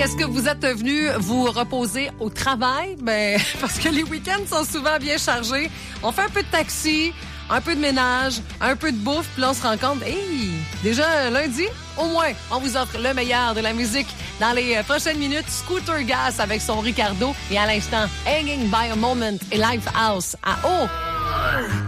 est-ce que vous êtes venu vous reposer au travail? Ben, parce que les week-ends sont souvent bien chargés. On fait un peu de taxi, un peu de ménage, un peu de bouffe, puis là, on se rend compte, hey, déjà lundi, au moins, on vous offre le meilleur de la musique dans les prochaines minutes. Scooter Gas avec son Ricardo et à l'instant, Hanging by a Moment et Lifehouse à eau.